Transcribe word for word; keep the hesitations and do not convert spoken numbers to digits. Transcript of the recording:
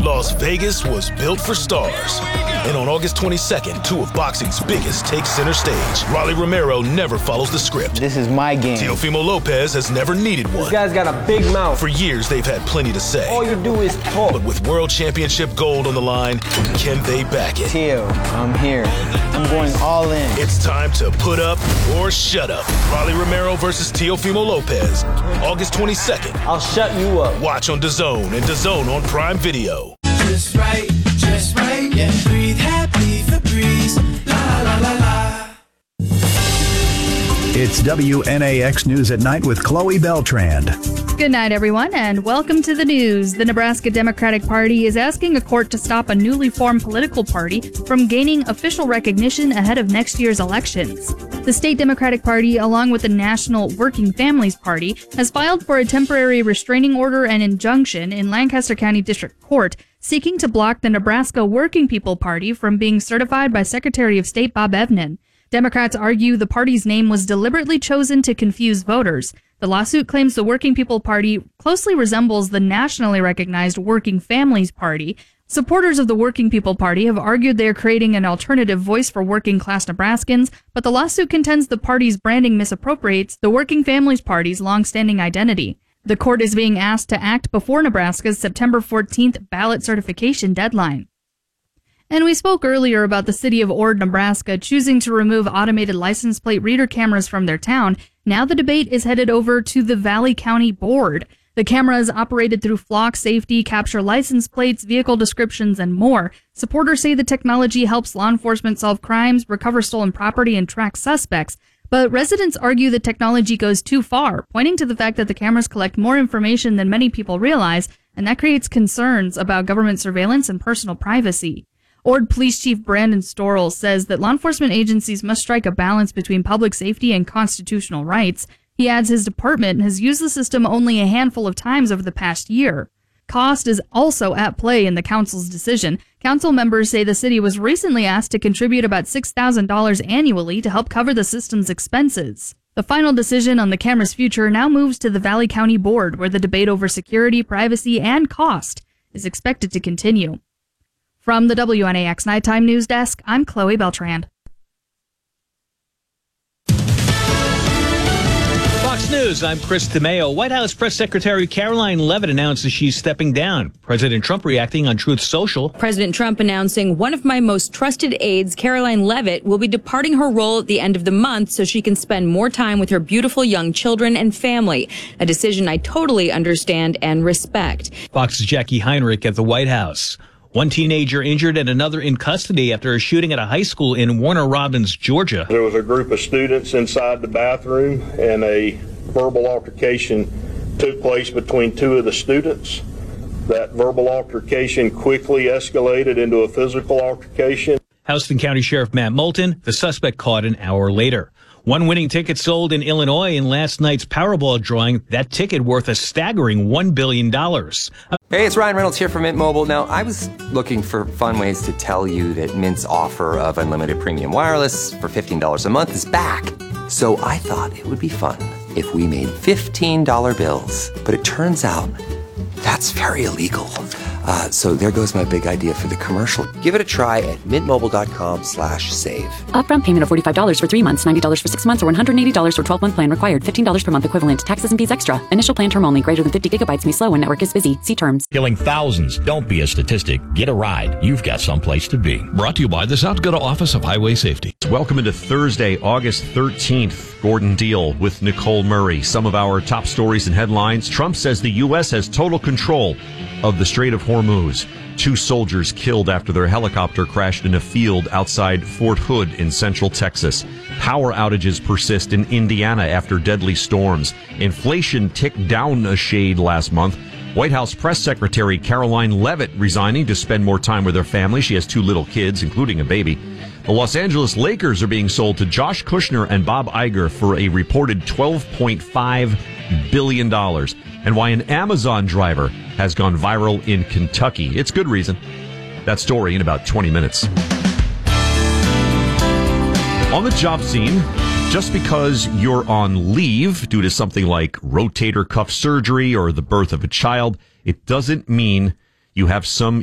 Las Vegas was built for stars. And on August twenty-second, two of boxing's biggest take center stage. Rolly Romero never follows the script. This is my game. Teofimo Lopez has never needed one. This guy's got a big mouth. For years, they've had plenty to say. All you do is talk. But with World Championship gold on the line, can they back it? Teo, I'm here. I'm going all in. It's time to put up or shut up. Rolly Romero versus Teofimo Lopez. August twenty-second. I'll shut you up. Watch on DAZN and DAZN on Prime Video. Just right, just right, yeah. Breathe happy Febreze, la la la la. It's W N A X News at Night with Chloe Beltrand. Good night, everyone, and welcome to the news. The Nebraska Democratic Party is asking a court to stop a newly formed political party from gaining official recognition ahead of next year's elections. The State Democratic Party, along with the National Working Families Party, has filed for a temporary restraining order and injunction in Lancaster County District Court, seeking to block the Nebraska Working People Party from being certified by Secretary of State Bob Evnen. Democrats argue the party's name was deliberately chosen to confuse voters. The lawsuit claims the Working People Party closely resembles the nationally recognized Working Families Party. Supporters of the Working People Party have argued they are creating an alternative voice for working-class Nebraskans, but the lawsuit contends the party's branding misappropriates the Working Families Party's long-standing identity. The court is being asked to act before Nebraska's September fourteenth ballot certification deadline. And we spoke earlier about the city of Ord, Nebraska, choosing to remove automated license plate reader cameras from their town. Now the debate is headed over to the Valley County Board. The cameras, operated through Flock Safety, capture license plates, vehicle descriptions, and more. Supporters say the technology helps law enforcement solve crimes, recover stolen property, and track suspects. But residents argue the technology goes too far, pointing to the fact that the cameras collect more information than many people realize, and that creates concerns about government surveillance and personal privacy. Ord Police Chief Brandon Storrell says that law enforcement agencies must strike a balance between public safety and constitutional rights. He adds his department has used the system only a handful of times over the past year. Cost is also at play in the council's decision. Council members say the city was recently asked to contribute about six thousand dollars annually to help cover the system's expenses. The final decision on the camera's future now moves to the Valley County Board, where the debate over security, privacy, and cost is expected to continue. From the W N A X Nighttime News Desk, I'm Chloe Beltrand. Fox News, I'm Chris DeMeo. White House Press Secretary Caroline Leavitt announces she's stepping down. President Trump reacting on Truth Social. President Trump announcing one of my most trusted aides, Caroline Leavitt, will be departing her role at the end of the month so she can spend more time with her beautiful young children and family. A decision I totally understand and respect. Fox's Jackie Heinrich at the White House. One teenager injured and another in custody after a shooting at a high school in Warner Robins, Georgia. There was a group of students inside the bathroom, and a verbal altercation took place between two of the students. That verbal altercation quickly escalated into a physical altercation. Houston County Sheriff Matt Moulton, the suspect caught an hour later. One winning ticket sold in Illinois in last night's Powerball drawing, that ticket worth a staggering one billion dollars. Hey, it's Ryan Reynolds here from Mint Mobile. Now, I was looking for fun ways to tell you that Mint's offer of unlimited premium wireless for fifteen dollars a month is back. So I thought it would be fun if we made fifteen dollar bills. But it turns out that's very illegal. Uh, so there goes my big idea for the commercial. Give it a try at mintmobile.com slash save. Upfront payment of forty-five dollars for three months, ninety dollars for six months, or one hundred eighty dollars for twelve-month plan required. fifteen dollars per month equivalent. Taxes and fees extra. Initial plan term only. Greater than fifty gigabytes may slow when network is busy. See terms. Killing thousands. Don't be a statistic. Get a ride. You've got someplace to be. Brought to you by the South Dakota Office of Highway Safety. Welcome into Thursday, August thirteenth. Gordon Deal with Nicole Murray. Some of our top stories and headlines. Trump says the U S has total control of the Strait of Hormuz. Two soldiers killed after their helicopter crashed in a field outside Fort Hood in central Texas. Power outages persist in Indiana after deadly storms. Inflation ticked down a shade last month. White House Press Secretary Caroline Leavitt resigning to spend more time with her family. She has two little kids, including a baby. The Los Angeles Lakers are being sold to Josh Kushner and Bob Iger for a reported twelve point five billion dollars. And why an Amazon driver has gone viral in Kentucky. It's good reason. That story in about twenty minutes. On the job scene, just because you're on leave due to something like rotator cuff surgery or the birth of a child, it doesn't mean you have some